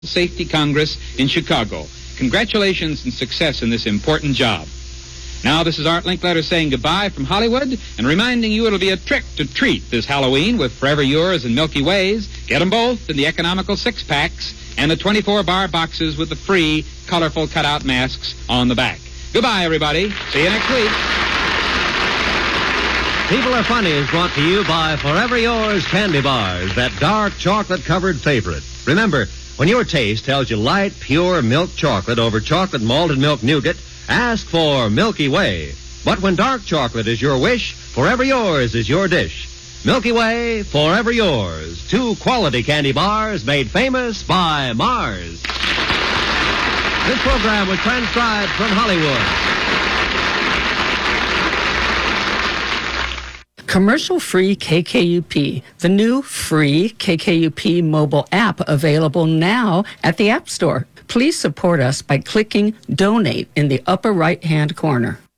Safety Congress in Chicago. Congratulations and success in this important job. Now, this is Art Linkletter saying goodbye from Hollywood and reminding you it'll be a trick to treat this Halloween with Forever Yours and Milky Ways. Get them both in the economical six-packs and the 24-bar boxes with the free, colorful cutout masks on the back. Goodbye, everybody. See you next week. People Are Funny is brought to you by Forever Yours Candy Bars, that dark chocolate-covered favorite. Remember, when your taste tells you light, pure milk chocolate over chocolate malted milk nougat, ask for Milky Way. But when dark chocolate is your wish, Forever Yours is your dish. Milky Way, Forever Yours. 2 quality candy bars made famous by Mars. This program was transcribed from Hollywood. Commercial-free KKUP, the new free KKUP mobile app available now at the App Store. Please support us by clicking Donate in the upper right-hand corner.